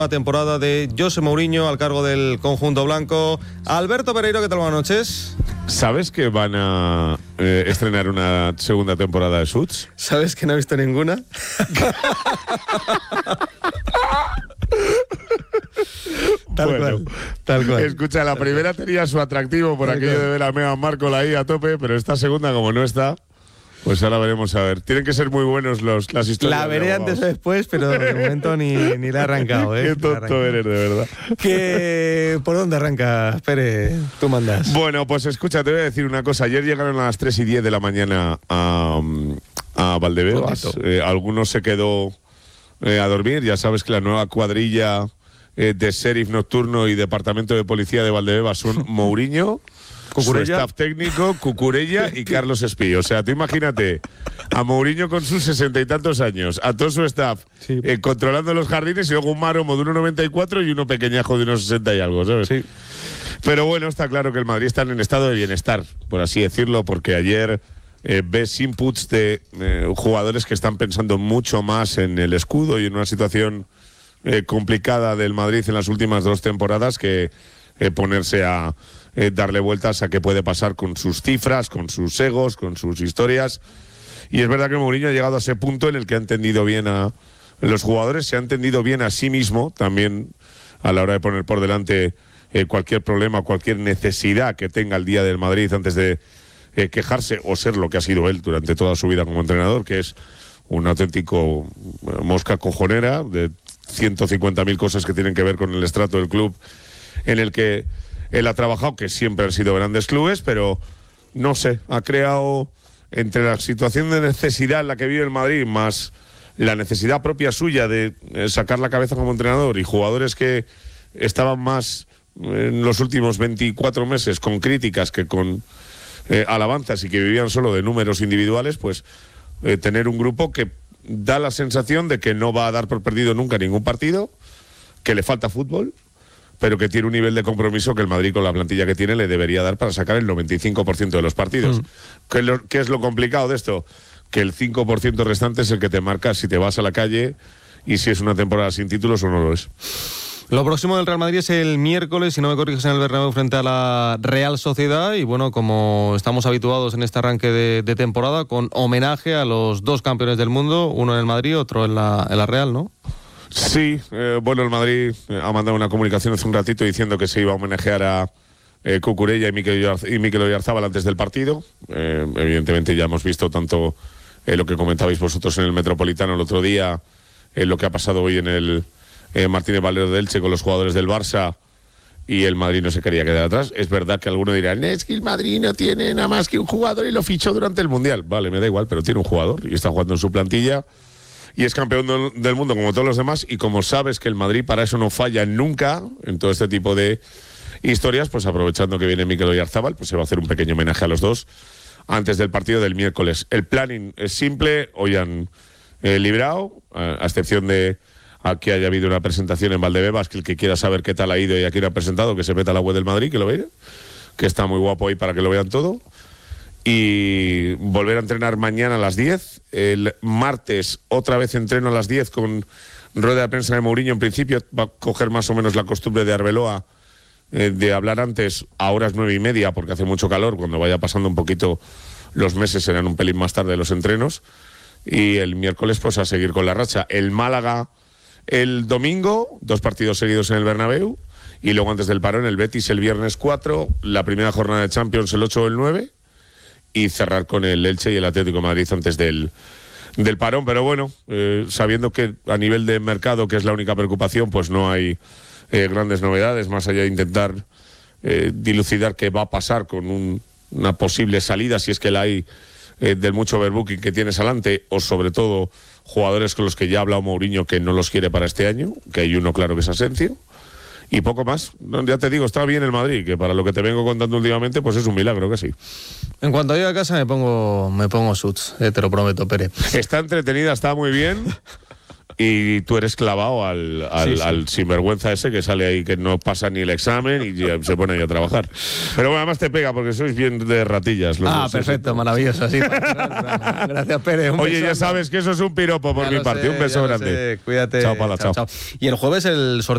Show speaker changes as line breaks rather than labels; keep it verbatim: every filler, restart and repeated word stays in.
La temporada de José Mourinho al cargo del conjunto blanco. Alberto Pereiro, ¿qué tal? Buenas noches.
¿Sabes que van a eh, estrenar una segunda temporada de Suits?
¿Sabes que no he visto ninguna? Tal
bueno,
cual, tal cual.
Escucha, la primera tenía su atractivo por tal aquello cual. de ver a Meghan Markle ahí a tope, pero esta segunda, como no está, pues ahora veremos a ver. Tienen que ser muy buenos los, las historias.
La veré antes o después, pero de momento ni, ni la he arrancado, ¿eh?
Qué tonto eres, de verdad.
¿Qué, ¿Por dónde arranca, Pere? Tú mandas.
Bueno, pues escucha, te voy a decir una cosa. Ayer llegaron a las tres y diez de la mañana a, a Valdebebas. Eh, algunos se quedó eh, a dormir. Ya sabes que la nueva cuadrilla eh, de sheriff nocturno y departamento de policía de Valdebebas son Mourinho, Cucurella, su staff técnico, Cucurella y Carlos Espí. O sea, tú imagínate a Mourinho con sus sesenta y tantos años, a todo su staff sí. eh, controlando los jardines y luego un maromo de uno noventa y cuatro y uno pequeñajo de unos sesenta y algo, ¿sabes? Sí. Pero bueno, está claro que el Madrid está en estado de bienestar, por así decirlo, porque ayer eh, ves inputs de eh, jugadores que están pensando mucho más en el escudo y en una situación eh, complicada del Madrid en las últimas dos temporadas que eh, ponerse a Eh, darle vueltas a qué puede pasar con sus cifras, con sus egos, con sus historias. Y es verdad que Mourinho ha llegado a ese punto en el que ha entendido bien a los jugadores, se ha entendido bien a sí mismo también a la hora de poner por delante eh, cualquier problema, cualquier necesidad que tenga el día del Madrid antes de eh, quejarse o ser lo que ha sido él durante toda su vida como entrenador, que es un auténtico mosca cojonera de ciento cincuenta mil cosas que tienen que ver con el estrato del club en el que él ha trabajado, que siempre han sido grandes clubes, pero no sé, ha creado entre la situación de necesidad en la que vive el Madrid, más la necesidad propia suya de sacar la cabeza como entrenador y jugadores que estaban más en los últimos veinticuatro meses con críticas que con eh, alabanzas y que vivían solo de números individuales, pues eh, tener un grupo que da la sensación de que no va a dar por perdido nunca ningún partido, que le falta fútbol, pero que tiene un nivel de compromiso que el Madrid con la plantilla que tiene le debería dar para sacar el noventa y cinco por ciento de los partidos. Mm. ¿Qué, es lo, ¿Qué es lo complicado de esto? Que el cinco por ciento restante es el que te marca si te vas a la calle y si es una temporada sin títulos o no lo es.
Lo próximo del Real Madrid es el miércoles, si no me corriges, en el Bernabéu frente a la Real Sociedad. Y bueno, como estamos habituados en este arranque de, de temporada, con homenaje a los dos campeones del mundo, uno en el Madrid, otro en la, en la Real, ¿no?
Sí, eh, bueno, el Madrid ha mandado una comunicación hace un ratito diciendo que se iba a homenajear a eh, Cucurella y Mikel, y Mikel Oyarzábal antes del partido. Eh, evidentemente ya hemos visto tanto eh, lo que comentabais vosotros en el Metropolitano el otro día, eh, lo que ha pasado hoy en el eh, Martínez Valero de Elche con los jugadores del Barça, y el Madrid no se quería quedar atrás. Es verdad que algunos dirán, es que el Madrid no tiene nada más que un jugador y lo fichó durante el Mundial. Vale, me da igual, pero tiene un jugador y está jugando en su plantilla. Y es campeón del mundo como todos los demás, y como sabes que el Madrid para eso no falla nunca en todo este tipo de historias, pues aprovechando que viene Mikel Oyarzábal, pues se va a hacer un pequeño homenaje a los dos antes del partido del miércoles. El planning es simple, hoy han eh, librado, a, a excepción de a que haya habido una presentación en Valdebebas, que el que quiera saber qué tal ha ido y a quién ha presentado, que se meta a la web del Madrid, que lo vea, que está muy guapo ahí para que lo vean todo. Y volver a entrenar mañana a las diez. El martes otra vez entreno a las diez con rueda de prensa de Mourinho. En principio va a coger más o menos la costumbre de Arbeloa eh, de hablar antes a horas nueve y media, porque hace mucho calor. Cuando vaya pasando un poquito los meses serán un pelín más tarde los entrenos. Y el miércoles pues a seguir con la racha. El Málaga el domingo, dos partidos seguidos en el Bernabéu. Y luego antes del parón el Betis el viernes cuatro, la primera jornada de Champions el ocho o el nueve. Y cerrar con el Elche y el Atlético de Madrid antes del, del parón. Pero bueno, eh, sabiendo que a nivel de mercado, que es la única preocupación, pues no hay eh, grandes novedades, más allá de intentar eh, dilucidar qué va a pasar con un, una posible salida, si es que la hay, eh, del mucho overbooking que tienes adelante, o sobre todo jugadores con los que ya ha hablado Mourinho que no los quiere para este año, que hay uno claro que es Asensio. Y poco más. No, ya te digo, está bien el Madrid, que para lo que te vengo contando últimamente, pues es un milagro, que sí.
En cuanto llegue a casa me pongo me pongo Suits, eh, te lo prometo, Pere.
Está entretenida, está muy bien. Y tú eres clavado al, al, sí, sí. al sinvergüenza ese que sale ahí, que no pasa ni el examen y ya se pone ahí a trabajar. Pero bueno, además te pega porque sois bien de ratillas. Los
ah,
dos,
perfecto, sí. Maravilloso. Sí, gracias, Pere. Un
Oye,
beso,
ya sabes que eso es un piropo por
ya
mi parte.
Sé,
un beso grande.
Sé. Cuídate.
Chao, Pala, chao,
chao. Y el jueves el sorteo.